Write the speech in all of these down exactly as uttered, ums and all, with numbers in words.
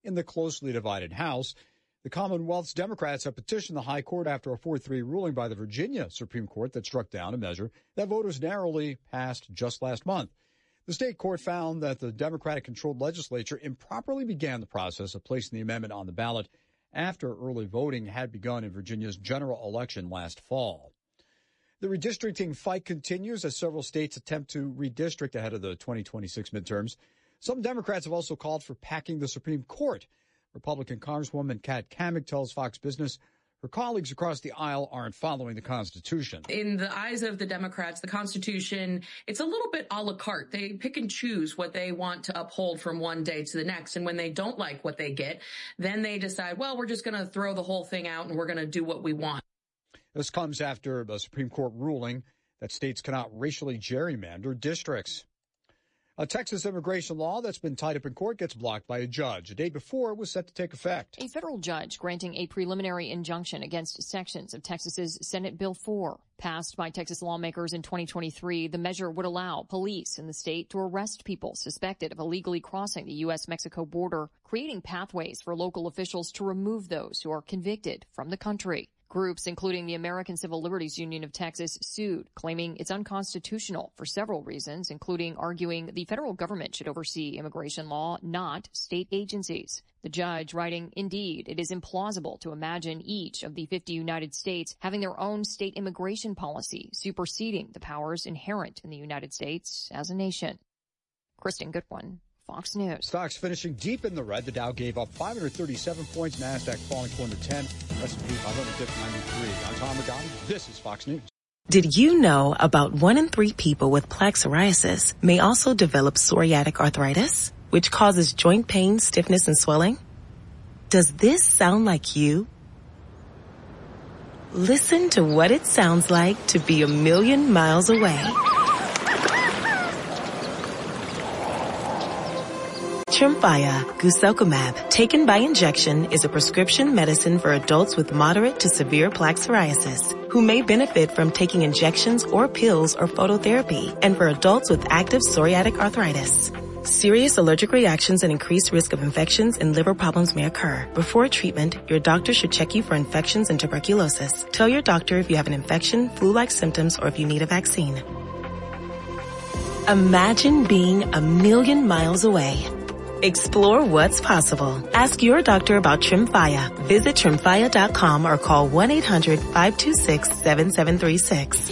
in the closely divided House. The Commonwealth's Democrats have petitioned the high court after a four three ruling by the Virginia Supreme Court that struck down a measure that voters narrowly passed just last month. The state court found that the Democratic-controlled legislature improperly began the process of placing the amendment on the ballot after early voting had begun in Virginia's general election last fall. The redistricting fight continues as several states attempt to redistrict ahead of the twenty twenty-six midterms. Some Democrats have also called for packing the Supreme Court. Republican Congresswoman Kat Cammack tells Fox Business her colleagues across the aisle aren't following the Constitution. In the eyes of the Democrats, the Constitution, it's a little bit a la carte. They pick and choose what they want to uphold from one day to the next. And when they don't like what they get, then they decide, well, we're just going to throw the whole thing out and we're going to do what we want. This comes after a Supreme Court ruling that states cannot racially gerrymander districts. A Texas immigration law that's been tied up in court gets blocked by a judge. A day before it was set to take effect. A federal judge granting a preliminary injunction against sections of Texas's Senate Bill four. Passed by Texas lawmakers in twenty twenty-three, the measure would allow police in the state to arrest people suspected of illegally crossing the U S Mexico border, creating pathways for local officials to remove those who are convicted from the country. Groups, including the American Civil Liberties Union of Texas, sued, claiming it's unconstitutional for several reasons, including arguing the federal government should oversee immigration law, not state agencies. The judge writing, indeed, it is implausible to imagine each of the fifty United States having their own state immigration policy, superseding the powers inherent in the United States as a nation. Kristen Goodwin, Fox News. Stocks finishing deep in the red. The Dow gave up five hundred thirty-seven points. NASDAQ falling four hundred ten. S and P five hundred ninety-three. I'm Tom Regani. This is Fox News. Did you know about one in three people with plaque psoriasis may also develop psoriatic arthritis, which causes joint pain, stiffness, and swelling? Does this sound like you? Listen to what it sounds like to be a million miles away. Tremfya guselkumab, taken by injection, is a prescription medicine for adults with moderate to severe plaque psoriasis who may benefit from taking injections or pills or phototherapy, and for adults with active psoriatic arthritis. Serious allergic reactions and increased risk of infections and liver problems may occur. Before treatment, your doctor should check you for infections and tuberculosis. Tell your doctor if you have an infection, flu-like symptoms, or if you need a vaccine. Imagine being a million miles away. Explore what's possible. Ask your doctor about Tremfya. Visit Tremfya dot com or call one eight hundred five two six seven seven three six.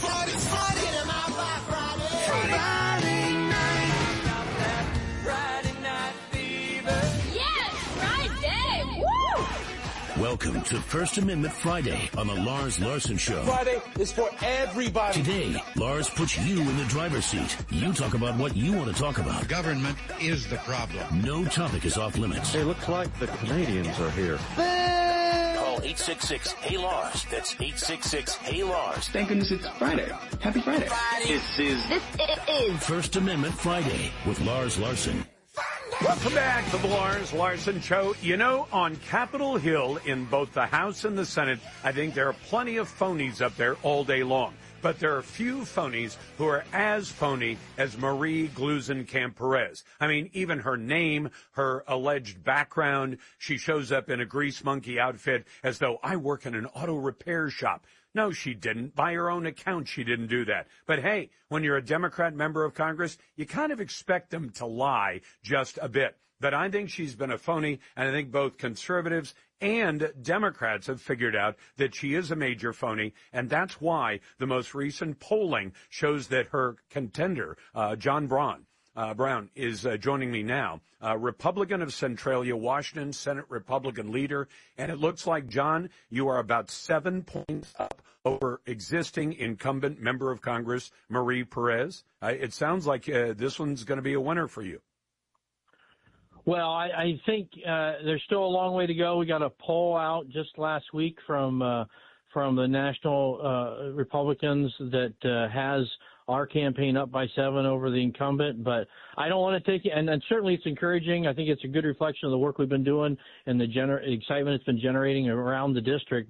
Welcome to First Amendment Friday on the Lars Larson Show. Friday is for everybody. Today, Lars puts you in the driver's seat. You talk about what you want to talk about. Government is the problem. No topic is off limits. It looks like the Canadians are here. Call eight six six, H E Y, Lars. That's eight six six, H E Y, Lars. Thank goodness it's Friday. Happy Friday. Friday. This is, this is First Amendment Friday with Lars Larson. Welcome back to the Lars Larson Show. You know, on Capitol Hill, in both the House and the Senate, I think there are plenty of phonies up there all day long. But there are few phonies who are as phony as Marie Gluesenkamp-Perez. I mean, even her name, her alleged background, she shows up in a grease monkey outfit as though I work in an auto repair shop. No, she didn't. By her own account, she didn't do that. But hey, when you're a Democrat member of Congress, you kind of expect them to lie just a bit. But I think she's been a phony, and I think both conservatives and Democrats have figured out that she is a major phony, and that's why the most recent polling shows that her contender, uh, John Braun, Uh, Brown is uh, joining me now, uh, Republican of Centralia, Washington, Senate Republican leader. And it looks like, John, you are about seven points up over existing incumbent member of Congress, Marie Perez. Uh, it sounds like uh, this one's going to be a winner for you. Well, I, I think uh, there's still a long way to go. We got a poll out just last week from uh, from the National uh, Republicans that uh, has our campaign up by seven over the incumbent, but I don't want to take it. And, and certainly it's encouraging. I think it's a good reflection of the work we've been doing and the gener- excitement it's been generating around the district. But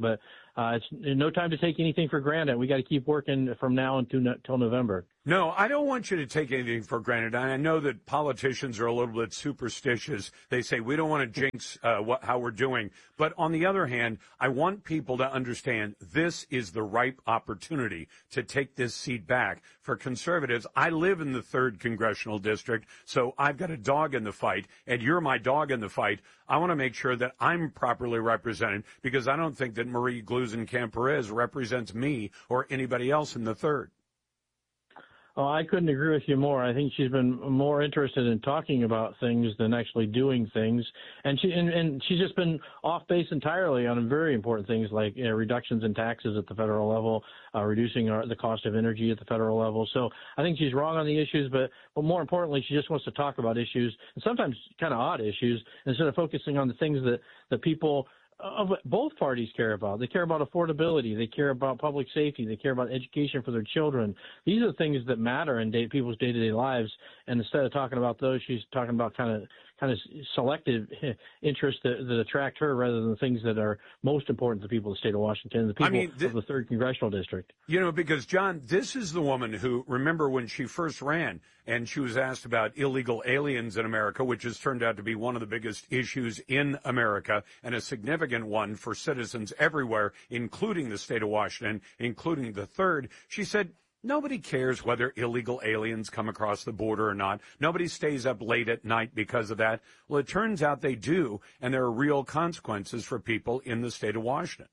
uh, it's no time to take anything for granted. We got to keep working from now until until November. No, I don't want you to take anything for granted. I know that politicians are a little bit superstitious. They say we don't want to jinx uh, what, how we're doing. But on the other hand, I want people to understand this is the ripe opportunity to take this seat back. For conservatives, I live in the third congressional district, so I've got a dog in the fight, and you're my dog in the fight. I want to make sure that I'm properly represented because I don't think that Marie Gluesenkamp-Perez represents me or anybody else in the third. Oh, I couldn't agree with you more. I think she's been more interested in talking about things than actually doing things, and she and, and she's just been off base entirely on very important things like you know, reductions in taxes at the federal level, uh, reducing our, the cost of energy at the federal level. So I think she's wrong on the issues, but but more importantly, she just wants to talk about issues, and sometimes kind of odd issues, instead of focusing on the things that the people of both parties care about. They care about affordability. They care about public safety. They care about education for their children. These are the things that matter in day, people's day-to-day lives. And instead of talking about those, she's talking about kind of kind of selective interests that, that attract her rather than the things that are most important to the people of the state of Washington, the people I mean, th- of the third congressional district. You know, because, John, this is the woman who, remember when she first ran and she was asked about illegal aliens in America, which has turned out to be one of the biggest issues in America and a significant one for citizens everywhere, including the state of Washington, including the third. She said, nobody cares whether illegal aliens come across the border or not. Nobody stays up late at night because of that. Well, it turns out they do, and there are real consequences for people in the state of Washington.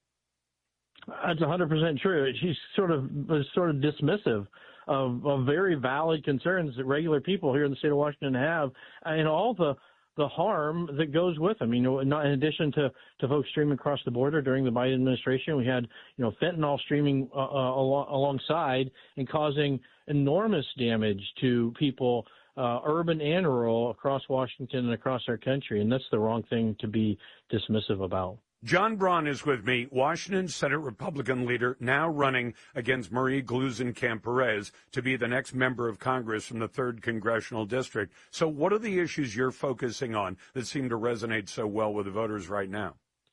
That's one hundred percent true. She's sort of was sort of dismissive of, of very valid concerns that regular people here in the state of Washington have, and all the the harm that goes with them. You know, not in addition to, to folks streaming across the border during the Biden administration, we had, you know, fentanyl streaming uh, uh, al- alongside and causing enormous damage to people, uh, urban and rural, across Washington and across our country. And that's the wrong thing to be dismissive about. John Braun is with me, Washington Senate Republican leader, now running against Marie Gluesenkamp-Perez to be the next member of Congress from the third Congressional District. So what are the issues you're focusing on that seem to resonate so well with the voters right now?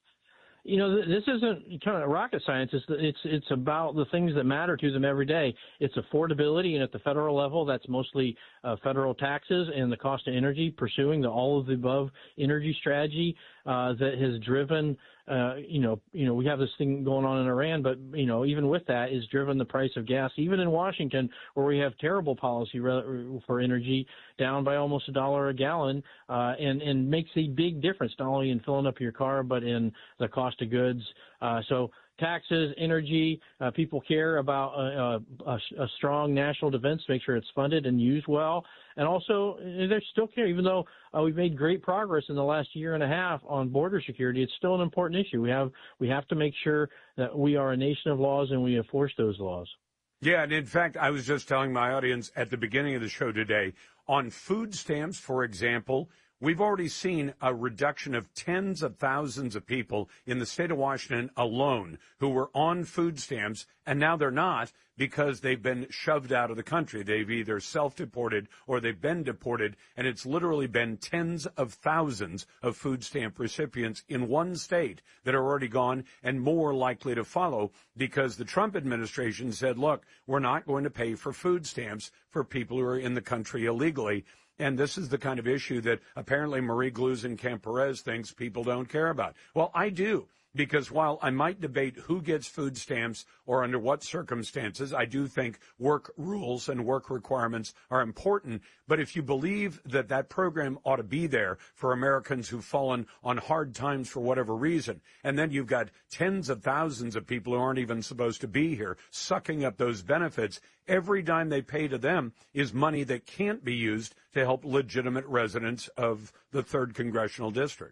You know, this isn't kind of rocket science. It's it's it's about the things that matter to them every day. It's affordability, and at the federal level, that's mostly uh, federal taxes and the cost of energy, pursuing the all of the above energy strategy uh, that has driven. Uh, you know, you know, we have this thing going on in Iran, but you know, even with that, is driven the price of gas, even in Washington, where we have terrible policy re- for energy, down by almost a dollar a gallon, uh, and and makes a big difference not only in filling up your car, but in the cost of goods. Uh, so. Taxes, energy, uh, people care about uh, a, a strong national defense, make sure it's funded and used well. And also, they still care, even though uh, we've made great progress in the last year and a half on border security, it's still an important issue. We have we have to make sure that we are a nation of laws and we enforce those laws. Yeah, and in fact, I was just telling my audience at the beginning of the show today, on food stamps, for example, we've already seen a reduction of tens of thousands of people in the state of Washington alone who were on food stamps, and now they're not because they've been shoved out of the country. They've either self-deported or they've been deported, and it's literally been tens of thousands of food stamp recipients in one state that are already gone and more likely to follow because the Trump administration said, look, we're not going to pay for food stamps for people who are in the country illegally. And this is the kind of issue that apparently Marie Gluesenkamp-Perez thinks people don't care about. Well, I do, because while I might debate who gets food stamps or under what circumstances, I do think work rules and work requirements are important. But if you believe that that program ought to be there for Americans who've fallen on hard times for whatever reason, and then you've got tens of thousands of people who aren't even supposed to be here sucking up those benefits, every dime they pay to them is money that can't be used to help legitimate residents of the third Congressional District.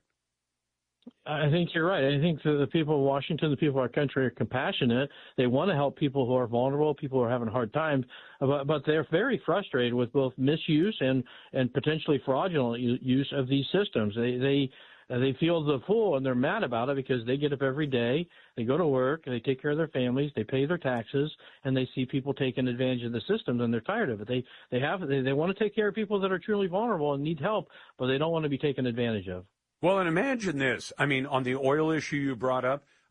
I think you're right. I think the people of Washington, the people of our country are compassionate. They want to help people who are vulnerable, people who are having hard times, but, but they're very frustrated with both misuse and, and potentially fraudulent use of these systems. They, they, they feel the fool, and they're mad about it because they get up every day, they go to work, they take care of their families, they pay their taxes, and they see people taking advantage of the systems, and they're tired of it. They, they have, they, they want to take care of people that are truly vulnerable and need help, but they don't want to be taken advantage of. Well, and imagine this. I mean, on the oil issue you brought up,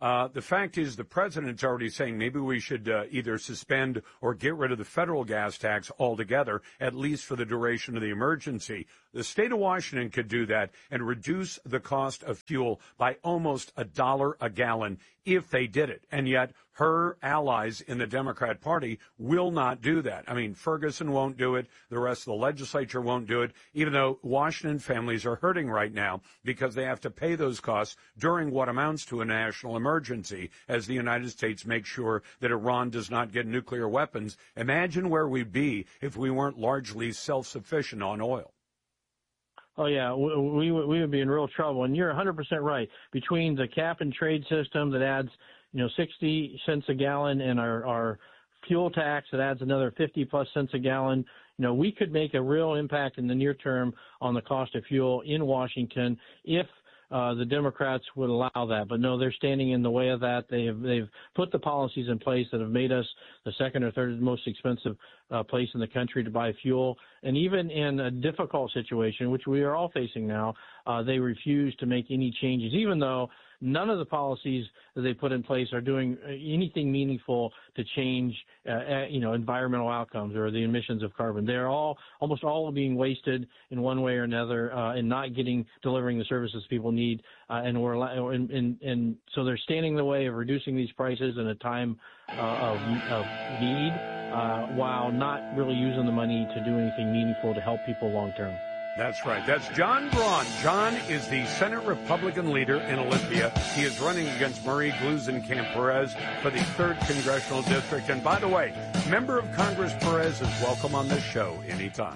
Uh, the fact is the president's already saying maybe we should uh, either suspend or get rid of the federal gas tax altogether, at least for the duration of the emergency. The state of Washington could do that and reduce the cost of fuel by almost a dollar a gallon if they did it. And yet her allies in the Democrat Party will not do that. I mean, Ferguson won't do it. The rest of the legislature won't do it, even though Washington families are hurting right now because they have to pay those costs during what amounts to a national emergency as the United States makes sure that Iran does not get nuclear weapons. Imagine where we'd be if we weren't largely self-sufficient on oil. Oh, yeah, we, we we would be in real trouble. And you're one hundred percent right. Between the cap and trade system that adds, you know, sixty cents a gallon and our, our fuel tax that adds another fifty plus cents a gallon, you know, we could make a real impact in the near term on the cost of fuel in Washington if uh, the Democrats would allow that. But no, they're standing in the way of that. They have, they've put the policies in place that have made us the second or third most expensive uh, place in the country to buy fuel. And even in a difficult situation, which we are all facing now, uh, they refuse to make any changes, even though none of the policies that they put in place are doing anything meaningful to change, uh, you know, environmental outcomes or the emissions of carbon. They're all, almost all being wasted in one way or another, uh, and not getting, delivering the services people need. Uh, and we're, and, and, and so they're standing in the way of reducing these prices in a time uh, of, of need, uh, while not really using the money to do anything meaningful to help people long term. That's right. That's John Braun. John is the Senate Republican leader in Olympia. He is running against Marie Gluesenkamp Perez for the third Congressional District. And by the way, member of Congress Perez is welcome on this show anytime.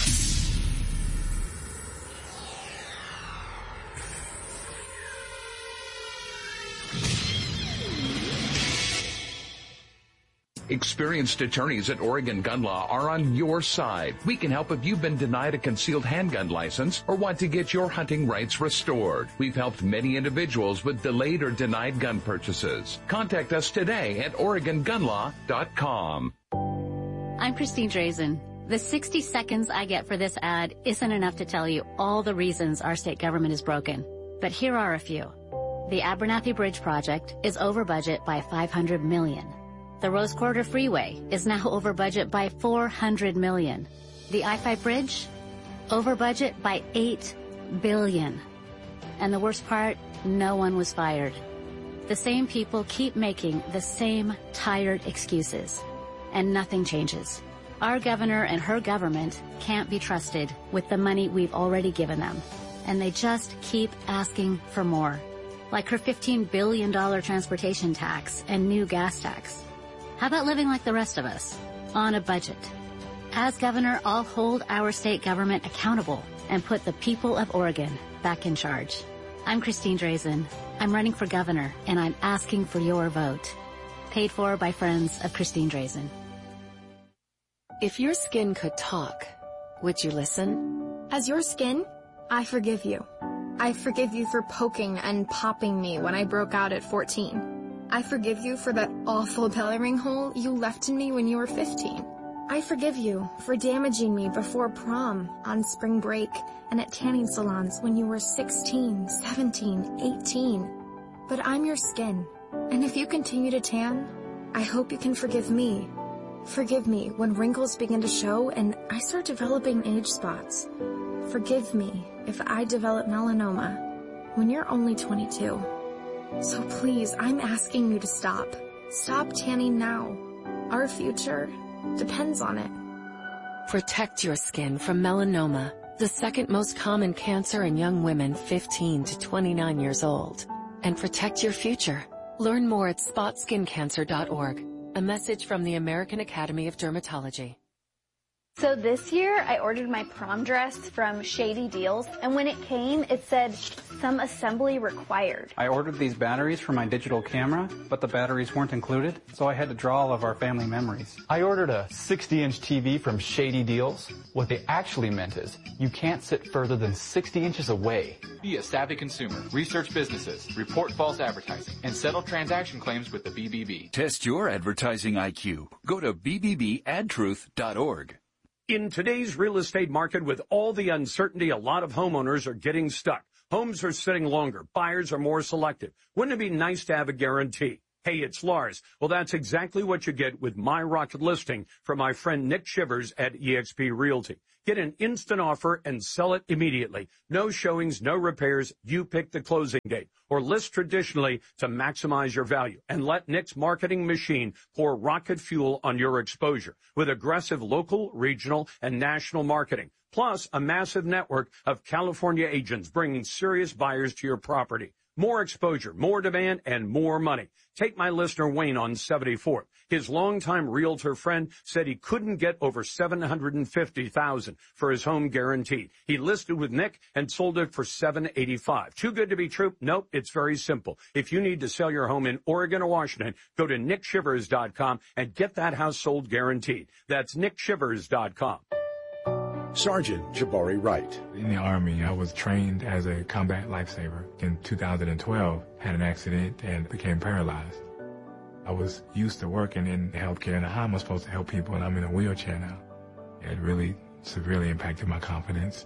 Experienced attorneys at Oregon Gun Law are on your side. We can help if you've been denied a concealed handgun license or want to get your hunting rights restored. We've helped many individuals with delayed or denied gun purchases. Contact us today at Oregon Gun Law dot com. I'm Christine Drazen. The sixty seconds I get for this ad isn't enough to tell you all the reasons our state government is broken. But here are a few. The Abernathy Bridge project is over budget by five hundred million dollars. The Rose Quarter Freeway is now over budget by four hundred million dollars. The I five Bridge, over budget by eight billion dollars. And the worst part, no one was fired. The same people keep making the same tired excuses, and nothing changes. Our governor and her government can't be trusted with the money we've already given them, and they just keep asking for more, like her fifteen billion dollars transportation tax and new gas tax. How about living like the rest of us, on a budget? As governor, I'll hold our state government accountable and put the people of Oregon back in charge. I'm Christine Drazen. I'm running for governor, and I'm asking for your vote. Paid for by friends of Christine Drazen. If your skin could talk, would you listen? As your skin, I forgive you. I forgive you for poking and popping me when I broke out at fourteen. I forgive you for that awful belly ring hole you left in me when you were fifteen. I forgive you for damaging me before prom, on spring break, and at tanning salons when you were sixteen, seventeen, eighteen. But I'm your skin, and if you continue to tan, I hope you can forgive me. Forgive me when wrinkles begin to show and I start developing age spots. Forgive me if I develop melanoma when you're only twenty-two. So please, I'm asking you to stop. Stop tanning now. Our future depends on it. Protect your skin from melanoma, the second most common cancer in young women fifteen to twenty-nine years old. And protect your future. Learn more at spot skin cancer dot org. A message from the American Academy of Dermatology. So this year, I ordered my prom dress from Shady Deals, and when it came, it said, some assembly required. I ordered these batteries for my digital camera, but the batteries weren't included, so I had to draw all of our family memories. I ordered a sixty inch T V from Shady Deals. What they actually meant is, you can't sit further than sixty inches away. Be a savvy consumer, research businesses, report false advertising, and settle transaction claims with the B B B. Test your advertising I Q. Go to b b b ad truth dot org. In today's real estate market, with all the uncertainty, a lot of homeowners are getting stuck. Homes are sitting longer. Buyers are more selective. Wouldn't it be nice to have a guarantee? Hey, it's Lars. Well, that's exactly what you get with My Rocket Listing from my friend Nick Shivers at eXp Realty. Get an instant offer and sell it immediately. No showings, no repairs. You pick the closing date. Or list traditionally to maximize your value. And let Nick's marketing machine pour rocket fuel on your exposure with aggressive local, regional, and national marketing. Plus, a massive network of California agents bringing serious buyers to your property. More exposure, more demand, and more money. Take my listener Wayne on seventy-fourth. His longtime realtor friend said he couldn't get over seven hundred fifty thousand dollars for his home guaranteed. He listed with Nick and sold it for seven hundred eighty-five thousand dollars. Too good to be true? Nope, it's very simple. If you need to sell your home in Oregon or Washington, go to nick shivers dot com and get that house sold guaranteed. That's nick shivers dot com. Sergeant Jabari Wright. In the Army, I was trained as a combat lifesaver. In two thousand twelve, had an accident and became paralyzed. I was used to working in healthcare and how am I supposed to help people, and I'm in a wheelchair now. It really severely impacted my confidence.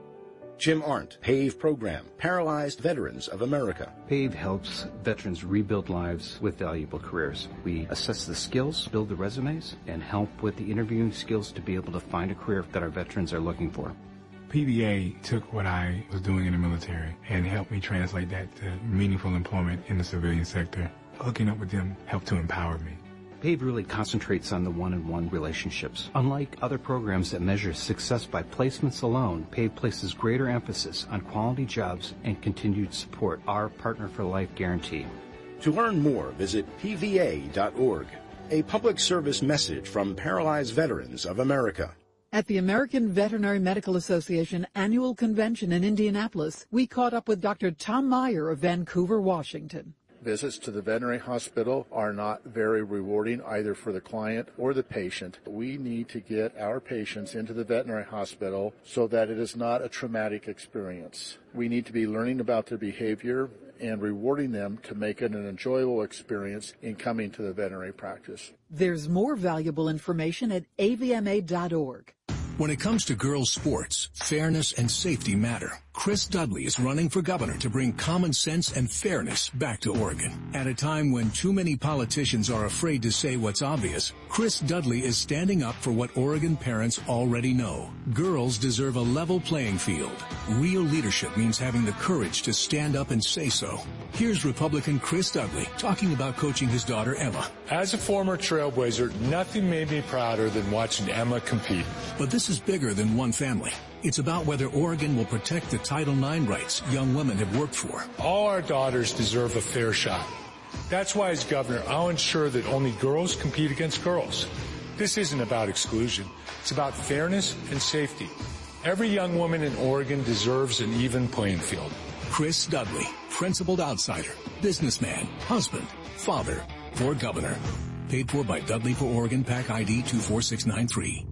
Jim Arndt, PAVE Program, Paralyzed Veterans of America. PAVE helps veterans rebuild lives with valuable careers. We assess the skills, build the resumes, and help with the interviewing skills to be able to find a career that our veterans are looking for. P V A took what I was doing in the military and helped me translate that to meaningful employment in the civilian sector. Hooking up with them helped to empower me. PAVE really concentrates on the one-on-one relationships. Unlike other programs that measure success by placements alone, PAVE places greater emphasis on quality jobs and continued support, our Partner for Life guarantee. To learn more, visit P V A dot org. A public service message from Paralyzed Veterans of America. At the American Veterinary Medical Association annual convention in Indianapolis, we caught up with Doctor Tom Meyer of Vancouver, Washington. Visits to the veterinary hospital are not very rewarding either for the client or the patient. We need to get our patients into the veterinary hospital so that it is not a traumatic experience. We need to be learning about their behavior and rewarding them to make it an enjoyable experience in coming to the veterinary practice. There's more valuable information at A V M A dot org. When it comes to girls' sports, fairness and safety matter. Chris Dudley is running for governor to bring common sense and fairness back to Oregon. At a time when too many politicians are afraid to say what's obvious, Chris Dudley is standing up for what Oregon parents already know. Girls deserve a level playing field. Real leadership means having the courage to stand up and say so. Here's Republican Chris Dudley talking about coaching his daughter Emma. As a former Trailblazer, nothing made me prouder than watching Emma compete. But this is bigger than one family. It's about whether Oregon will protect the Title nine rights young women have worked for. All our daughters deserve a fair shot. That's why as governor, I'll ensure that only girls compete against girls. This isn't about exclusion. It's about fairness and safety. Every young woman in Oregon deserves an even playing field. Chris Dudley, principled outsider, businessman, husband, father, for governor. Paid for by Dudley for Oregon, PAC I D two four six nine three.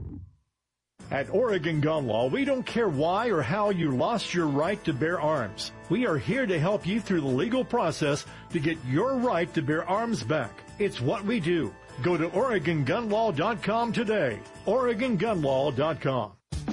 At Oregon Gun Law, we don't care why or how you lost your right to bear arms. We are here to help you through the legal process to get your right to bear arms back. It's what we do. Go to Oregon Gun Law dot com today. Oregon Gun Law dot com.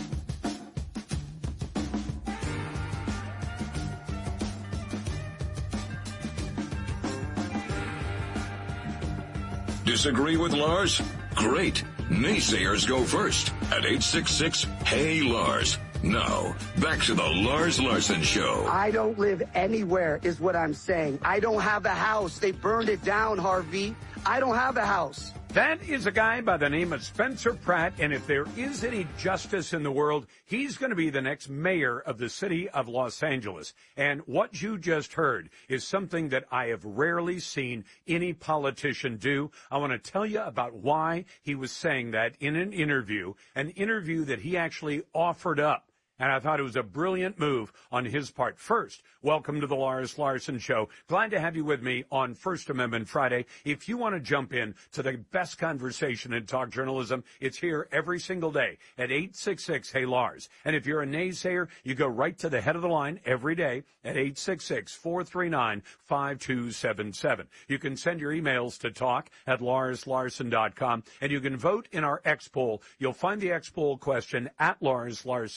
Disagree with Lars? Great. Naysayers go first at eight six six, Hey Lars. Now, back to the Lars Larson Show. I don't live anywhere is what I'm saying. I don't have a house. They burned it down, Harvey. I don't have a house. That is a guy by the name of Spencer Pratt, and if there is any justice in the world, he's going to be the next mayor of the city of Los Angeles. And what you just heard is something that I have rarely seen any politician do. I want to tell you about why he was saying that in an interview, an interview that he actually offered up. And I thought it was a brilliant move on his part. First, welcome to the Lars Larson Show. Glad to have you with me on First Amendment Friday. If you want to jump in to the best conversation in talk journalism, it's here every single day at eight six six, Hey Lars. And if you're a naysayer, you go right to the head of the line every day at eight six six, four three nine, five two seven seven. You can send your emails to talk at lars larson dot com, and you can vote in our X poll. You'll find the X poll question at Lars Larson Show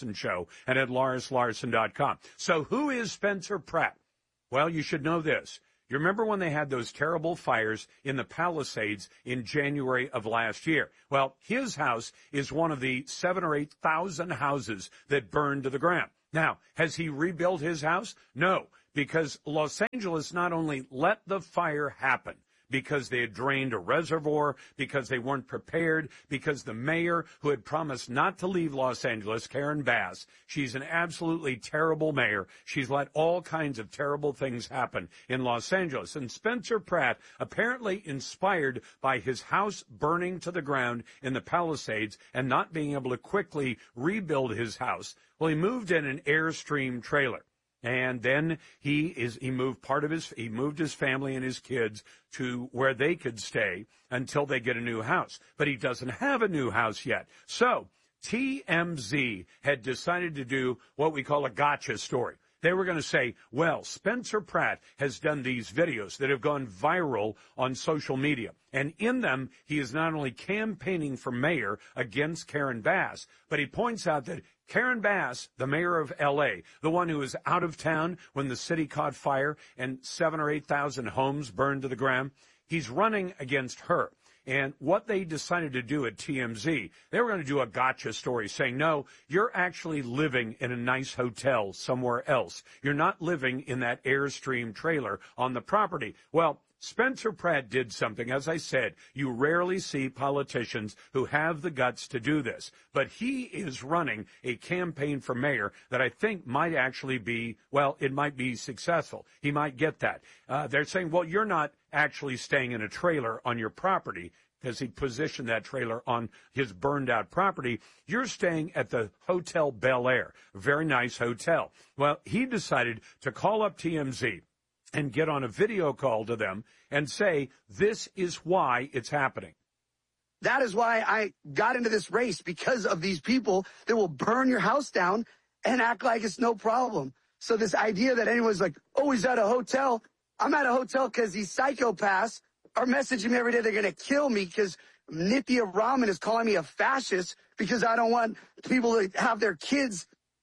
show and at Lars Larson dot com. So who is Spencer Pratt? Well, you should know this. You remember when they had those terrible fires in the Palisades in January of last year? Well, his house is one of the seven or eight thousand houses that burned to the ground. Now, has he rebuilt his house? No, because Los Angeles not only let the fire happen, because they had drained a reservoir, because they weren't prepared, because the mayor who had promised not to leave Los Angeles, Karen Bass, she's an absolutely terrible mayor. She's let all kinds of terrible things happen in Los Angeles. And Spencer Pratt, apparently inspired by his house burning to the ground in the Palisades and not being able to quickly rebuild his house, well, he moved in an Airstream trailer. And then he is he moved part of his he moved his family and his kids to where they could stay until they get a new house. But he doesn't have a new house yet. So T M Z had decided to do what we call a gotcha story. They were going to say, well, Spencer Pratt has done these videos that have gone viral on social media. And in them, he is not only campaigning for mayor against Karen Bass, but he points out that Karen Bass, the mayor of L A, the one who was out of town when the city caught fire and seven or eight thousand homes burned to the ground, he's running against her. And what they decided to do at T M Z, they were going to do a gotcha story saying, no, you're actually living in a nice hotel somewhere else. You're not living in that Airstream trailer on the property. Well, Spencer Pratt did something. As I said, you rarely see politicians who have the guts to do this. But he is running a campaign for mayor that I think might actually be, well, it might be successful. He might get that. Uh, they're saying, well, you're not actually staying in a trailer on your property, because he positioned that trailer on his burned-out property. You're staying at the Hotel Bel Air, a very nice hotel. Well, he decided to call up T M Z and get on a video call to them and say, this is why it's happening. That is why I got into this race, because of these people that will burn your house down and act like it's no problem. So this idea that anyone's like, oh, he's at a hotel. I'm at a hotel because these psychopaths are messaging me every day they're going to kill me because Nithya Raman is calling me a fascist because I don't want people to have their kids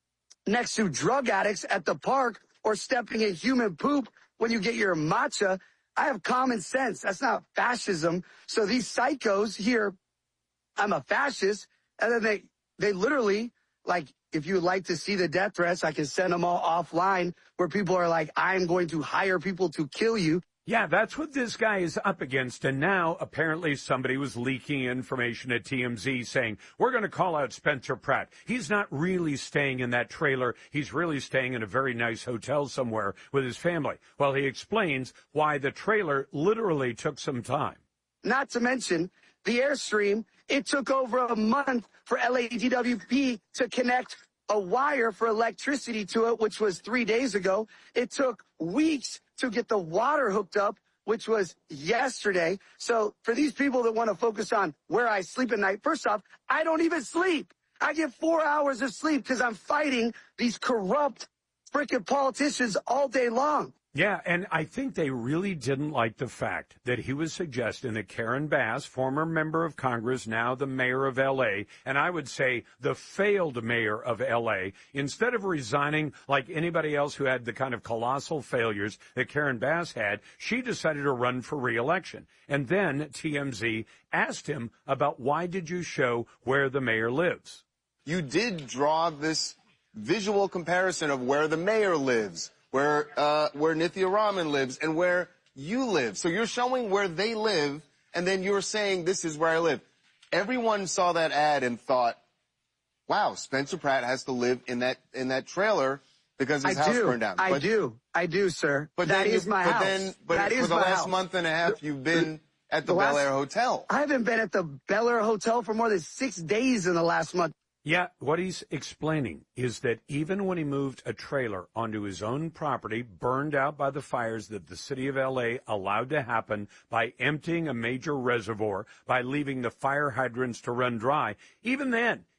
next to drug addicts at the park or stepping in human poop when you get your matcha. I have common sense. That's not fascism. So these psychos here, I'm a fascist, and then they, they literally, like, if you would like to see the death threats, I can send them all offline where people are like, I'm going to hire people to kill you. Yeah, that's what this guy is up against. And now apparently somebody was leaking information at T M Z saying, we're going to call out Spencer Pratt. He's not really staying in that trailer. He's really staying in a very nice hotel somewhere with his family. Well, he explains why the trailer literally took some time. Not to mention the Airstream. It took over a month for L A D W P to connect a wire for electricity to it, which was three days ago. It took weeks to get the water hooked up, which was yesterday. So for these people that want to focus on where I sleep at night, first off, I don't even sleep. I get four hours of sleep because I'm fighting these corrupt freaking politicians all day long. Yeah, and I think they really didn't like the fact that he was suggesting that Karen Bass, former member of Congress, now the mayor of L A, and I would say the failed mayor of L A, instead of resigning like anybody else who had the kind of colossal failures that Karen Bass had, she decided to run for re-election. And then T M Z asked him about, why did you show where the mayor lives? You did draw this visual comparison of where the mayor lives, where uh, where Nithya Raman lives, and where you live. So you're showing where they live, and then you're saying, this is where I live. Everyone saw that ad and thought, wow, Spencer Pratt has to live in that in that trailer because his I house do. burned down. I but, do. I do, sir. But that then is you, my but house. Then, but that for is the my last house. month and a half, you've been at the, the Bel Air Hotel. I haven't been at the Bel Air Hotel for more than six days in the last month. Yeah, what he's explaining is that even when he moved a trailer onto his own property, burned out by the fires that the city of L A allowed to happen by emptying a major reservoir, by leaving the fire hydrants to run dry, even then,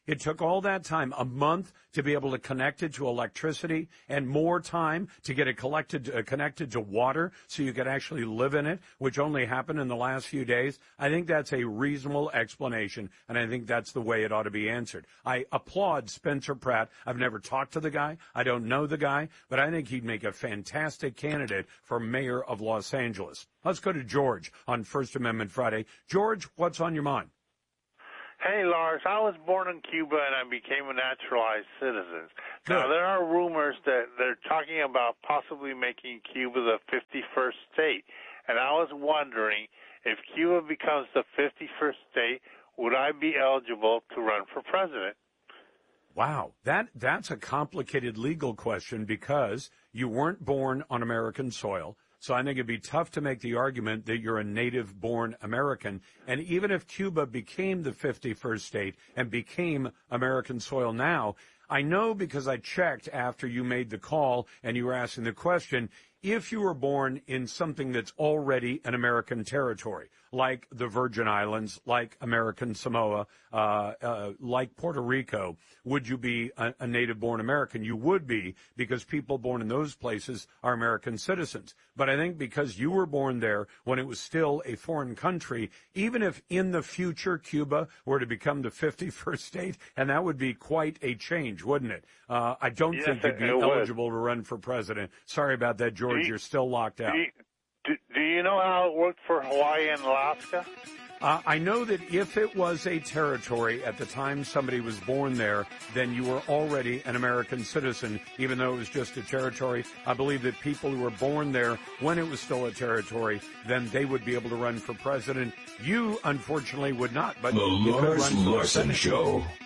It took all that time, a month, to be able to connect it to electricity and more time to get it collected, uh, connected to water so you could actually live in it, which only happened in the last few days. I think that's a reasonable explanation, and I think that's the way it ought to be answered. I applaud Spencer Pratt. I've never talked to the guy. I don't know the guy, but I think he'd make a fantastic candidate for mayor of Los Angeles. Let's go to George on First Amendment Friday. George, what's on your mind? Hey, Lars, I was born in Cuba and I became a naturalized citizen. Good. Now, there are rumors that they're talking about possibly making Cuba the fifty-first state. And I was wondering, if Cuba becomes the fifty-first state, would I be eligible to run for president? Wow, that that's a complicated legal question because you weren't born on American soil. So I think it'd be tough to make the argument that you're a native-born American. And even if Cuba became the fifty-first state and became American soil now, I know because I checked after you made the call and you were asking the question, if you were born in something that's already an American territory, like the Virgin Islands, like American Samoa, uh, uh, like Puerto Rico, would you be a, a native-born American? You would be, because people born in those places are American citizens. But I think because you were born there when it was still a foreign country, even if in the future Cuba were to become the fifty-first state, and that would be quite a change, wouldn't it? Uh, I don't Yes, think you'd be it would. eligible to run for president. Sorry about that, George. Do you- You're still locked out. Do you, do, do you know how it worked for Hawaii and Alaska? Uh, I know that if it was a territory at the time somebody was born there, then you were already an American citizen, even though it was just a territory. I believe that people who were born there when it was still a territory, then they would be able to run for president. You, unfortunately, would not. But The you could Lars run for Larson Senate. Show.